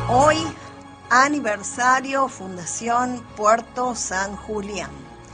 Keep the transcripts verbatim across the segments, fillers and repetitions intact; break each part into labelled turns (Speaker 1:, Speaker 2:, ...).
Speaker 1: Hoy, aniversario Fundación Puerto San Julián.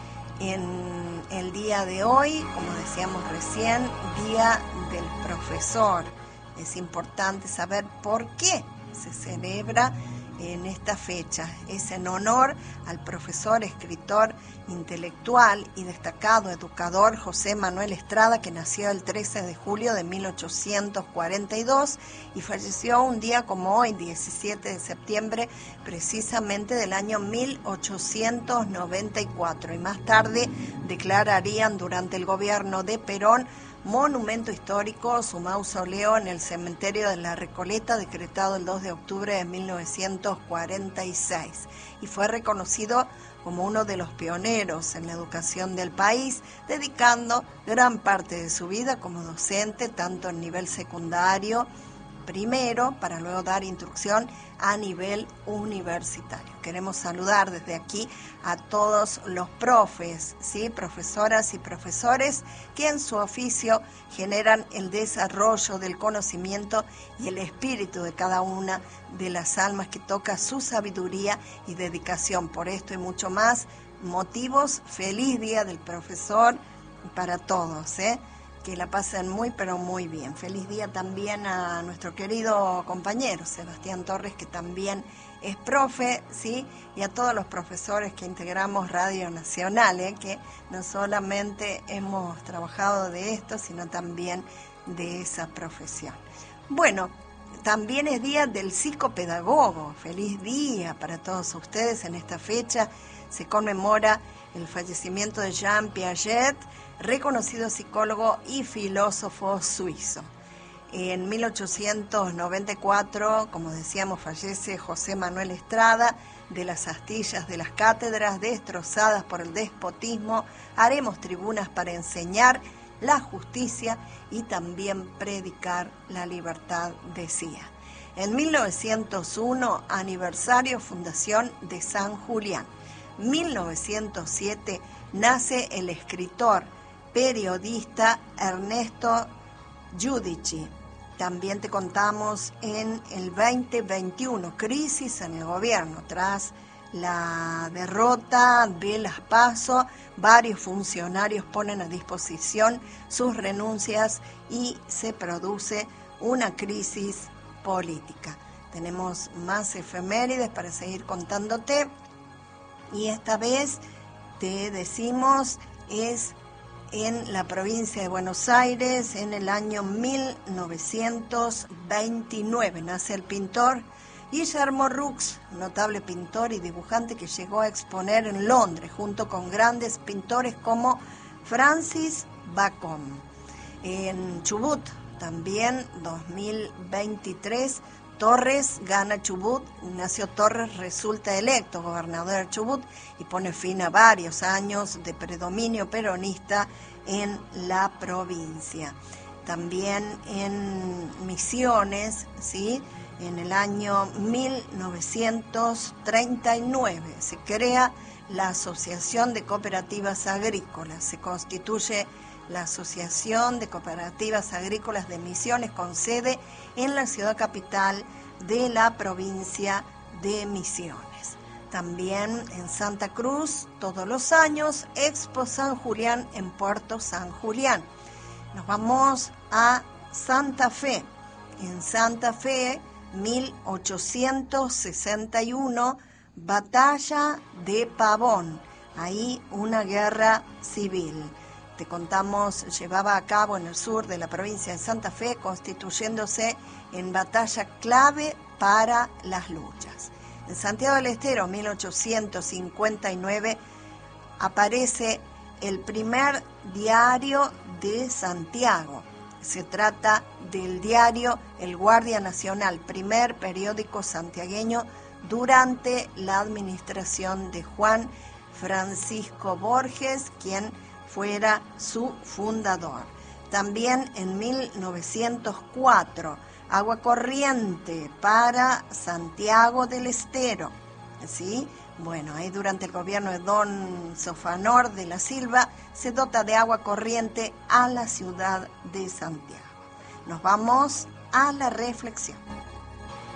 Speaker 1: En el día de hoy, como decíamos recién, Día del Profesor. Es importante saber por qué se celebra en esta fecha. Es en honor al profesor, escritor, intelectual y destacado educador José Manuel Estrada, que nació el trece de julio de mil ochocientos cuarenta y dos y falleció un día como hoy, diecisiete de septiembre, precisamente del año mil ochocientos noventa y cuatro. Y más tarde declararían durante el gobierno de Perón monumento histórico su mausoleo en el cementerio de La Recoleta, decretado el dos de octubre de mil novecientos cuarenta y seis, y fue reconocido como uno de los pioneros en la educación del país, dedicando gran parte de su vida como docente, tanto en nivel secundario, primero, para luego dar instrucción a nivel universitario. Queremos saludar desde aquí a todos los profes, ¿sí? Profesoras y profesores que en su oficio generan el desarrollo del conocimiento y el espíritu de cada una de las almas que toca su sabiduría y dedicación. Por esto y mucho más, motivos, feliz Día del Profesor para todos, ¿eh? Que la pasen muy, pero muy bien. Feliz día también a nuestro querido compañero Sebastián Torres, que también es profe, ¿sí? Y a todos los profesores que integramos Radio Nacional, ¿eh? Que no solamente hemos trabajado de esto, sino también de esa profesión. Bueno, también es día del psicopedagogo. Feliz día para todos ustedes. En esta fecha se conmemora el fallecimiento de Jean Piaget, reconocido psicólogo y filósofo suizo. En mil ochocientos noventa y cuatro, como decíamos, fallece José Manuel Estrada. De las astillas de las cátedras destrozadas por el despotismo, haremos tribunas para enseñar la justicia y también predicar la libertad, decía. En mil novecientos uno, aniversario fundación de San Julián. mil novecientos siete, nace el escritor, periodista Ernesto Giudici. También te contamos en el veinte veintiuno, crisis en el gobierno. Tras la derrota de las PASO, varios funcionarios ponen a disposición sus renuncias y se produce una crisis política. Tenemos más efemérides para seguir contándote y esta vez te decimos es en la provincia de Buenos Aires, en el año mil novecientos veintinueve, nace el pintor Guillermo Roux, notable pintor y dibujante que llegó a exponer en Londres junto con grandes pintores como Francis Bacon. En Chubut, también dos mil veintitrés, Torres gana Chubut. Ignacio Torres resulta electo gobernador de Chubut y pone fin a varios años de predominio peronista en la provincia. También en Misiones, ¿sí? En el año mil novecientos treinta y nueve se crea la Asociación de Cooperativas Agrícolas. Se constituye la Asociación de Cooperativas Agrícolas de Misiones con sede en la ciudad capital de la provincia de Misiones. También en Santa Cruz, todos los años, Expo San Julián en Puerto San Julián. Nos vamos a Santa Fe. En Santa Fe, mil ochocientos sesenta y uno, Batalla de Pavón. Ahí una guerra civil. Te contamos, llevaba a cabo en el sur de la provincia de Santa Fe, constituyéndose en batalla clave para las luchas. En Santiago del Estero, mil ochocientos cincuenta y nueve, aparece el primer diario de Santiago. Se trata del diario El Guardia Nacional, primer periódico santiagueño durante la administración de Juan Francisco Borges, quien fuera su fundador. También en mil novecientos cuatro, agua corriente para Santiago del Estero, ¿sí? Bueno, ahí durante el gobierno de don Sofanor de la Silva se dota de agua corriente a la ciudad de Santiago. Nos vamos a la reflexión.